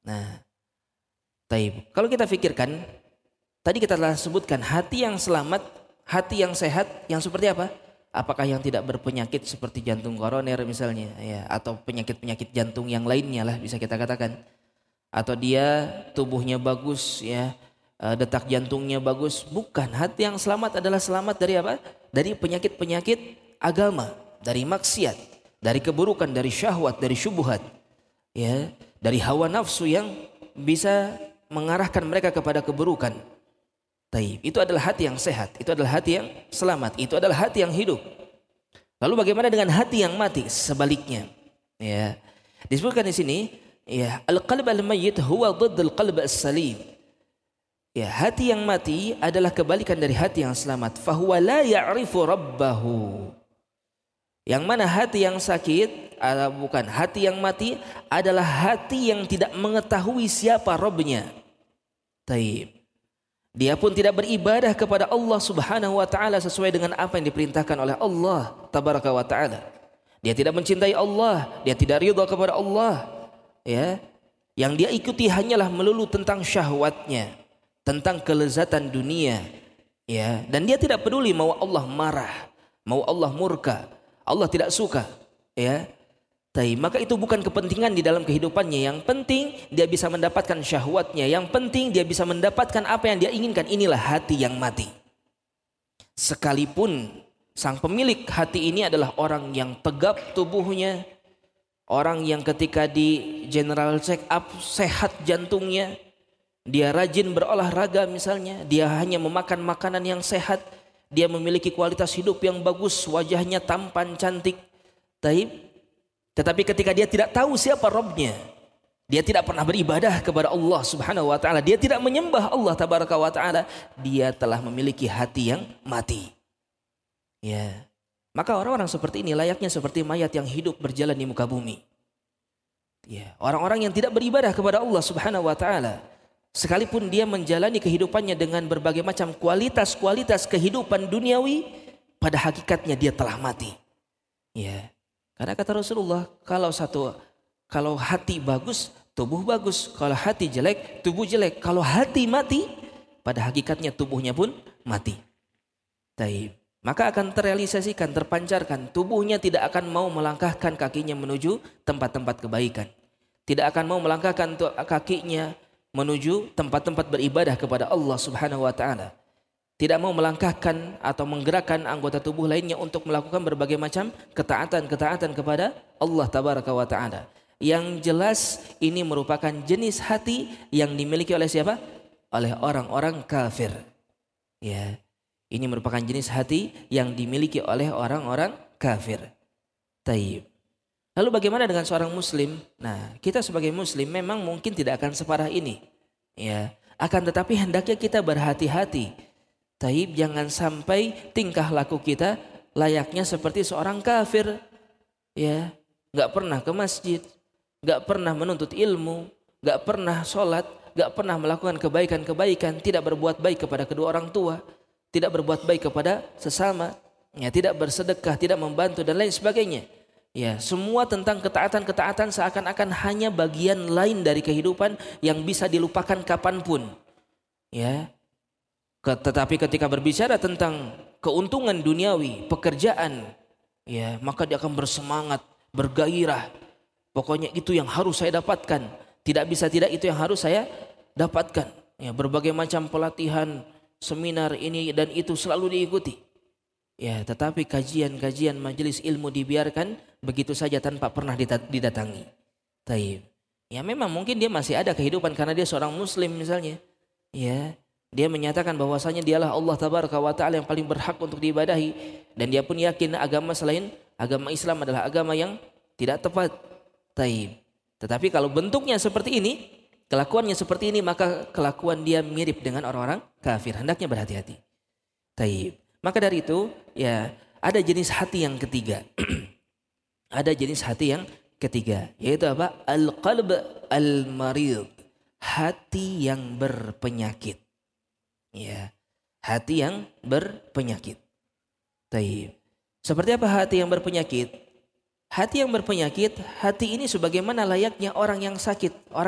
Nah, taib. Kalau kita pikirkan, tadi kita telah sebutkan hati yang selamat, hati yang sehat, yang seperti apa? Apakah yang tidak berpenyakit seperti jantung koroner misalnya, ya, atau penyakit-penyakit jantung yang lainnya lah bisa kita katakan. Atau dia tubuhnya bagus, ya, detak jantungnya bagus. Bukan, hati yang selamat adalah selamat dari apa? Dari penyakit-penyakit agama, dari maksiat, dari keburukan, dari syahwat, dari syubhat, ya, dari hawa nafsu yang bisa mengarahkan mereka kepada keburukan. Taib. Itu adalah hati yang sehat, itu adalah hati yang selamat, itu adalah hati yang hidup. Lalu bagaimana dengan hati yang mati? Sebaliknya, ya. Disebutkan di sini, ya, al-qalb al-mayyit huwa dhidd al-qalb as-salim. Ya, hati yang mati adalah kebalikan dari hati yang selamat. Fahuwa la ya'rifu rabbahu. Yang mana hati yang sakit, bukan, hati yang mati adalah hati yang tidak mengetahui siapa Rabbnya. Taib. Dia pun tidak beribadah kepada Allah Subhanahu wa taala sesuai dengan apa yang diperintahkan oleh Allah tabaraka wa taala. Dia tidak mencintai Allah, dia tidak ridha kepada Allah, ya. Yang dia ikuti hanyalah melulu tentang syahwatnya, tentang kelezatan dunia, ya. Dan dia tidak peduli mau Allah marah, mau Allah murka, Allah tidak suka, ya. Maka itu bukan kepentingan di dalam kehidupannya. Yang penting dia bisa mendapatkan syahwatnya. Yang penting dia bisa mendapatkan apa yang dia inginkan. Inilah hati yang mati. Sekalipun sang pemilik hati ini adalah orang yang tegap tubuhnya, orang yang ketika di general check up sehat jantungnya, dia rajin berolahraga misalnya, dia hanya memakan makanan yang sehat, dia memiliki kualitas hidup yang bagus, wajahnya tampan cantik. Tetapi ketika dia tidak tahu siapa Rabbnya, dia tidak pernah beribadah kepada Allah Subhanahu wa taala, dia tidak menyembah Allah tabaraka wa taala, dia telah memiliki hati yang mati. Ya. Maka orang-orang seperti ini layaknya seperti mayat yang hidup berjalan di muka bumi. Ya, orang-orang yang tidak beribadah kepada Allah Subhanahu wa taala, sekalipun dia menjalani kehidupannya dengan berbagai macam kualitas-kualitas kehidupan duniawi, pada hakikatnya dia telah mati. Ya. Karena kata Rasulullah, kalau hati bagus, tubuh bagus. Kalau hati jelek, tubuh jelek. Kalau hati mati, pada hakikatnya tubuhnya pun mati. Taib. Maka akan terrealisasikan, terpancarkan. Tubuhnya tidak akan mau melangkahkan kakinya menuju tempat-tempat kebaikan. Tidak akan mau melangkahkan kakinya menuju tempat-tempat beribadah kepada Allah Subhanahu wa taala. Tidak mau melangkahkan atau menggerakkan anggota tubuh lainnya untuk melakukan berbagai macam ketaatan-ketaatan kepada Allah tabaraka wa taala. Yang jelas ini merupakan jenis hati yang dimiliki oleh siapa? Oleh orang-orang kafir. Ya. Ini merupakan jenis hati yang dimiliki oleh orang-orang kafir. Taib. Lalu bagaimana dengan seorang muslim? Nah, kita sebagai muslim memang mungkin tidak akan separah ini. Ya, akan tetapi hendaknya kita berhati-hati. Taib, jangan sampai tingkah laku kita layaknya seperti seorang kafir, ya, nggak pernah ke masjid, nggak pernah menuntut ilmu, nggak pernah sholat, nggak pernah melakukan kebaikan-kebaikan, tidak berbuat baik kepada kedua orang tua, tidak berbuat baik kepada sesama, ya, tidak bersedekah, tidak membantu dan lain sebagainya. Ya, semua tentang ketaatan-ketaatan seakan-akan hanya bagian lain dari kehidupan yang bisa dilupakan kapanpun, ya. Tetapi ketika berbicara tentang keuntungan duniawi, pekerjaan, ya, maka dia akan bersemangat, bergairah. Pokoknya itu yang harus saya dapatkan. Tidak bisa tidak itu yang harus saya dapatkan. Ya, berbagai macam pelatihan, seminar ini dan itu selalu diikuti. Ya, tetapi kajian-kajian majelis ilmu dibiarkan begitu saja tanpa pernah didatangi. Taib. Ya, memang mungkin dia masih ada kehidupan karena dia seorang muslim misalnya. Ya. Dia menyatakan bahwasanya dialah Allah tabaraka wa ta'ala yang paling berhak untuk diibadahi. Dan dia pun yakin agama selain agama Islam adalah agama yang tidak tepat. Taib. Tetapi kalau bentuknya seperti ini, kelakuannya seperti ini, maka kelakuan dia mirip dengan orang-orang kafir. Hendaknya berhati-hati. Taib. Maka dari itu, ya, ada jenis hati yang ketiga. Ada jenis hati yang ketiga. Yaitu apa? Al-qalb al-marid. Hati yang berpenyakit. Ya, hati yang berpenyakit. Taib. Seperti apa hati yang berpenyakit? Hati yang berpenyakit, hati ini sebagaimana layaknya orang yang sakit.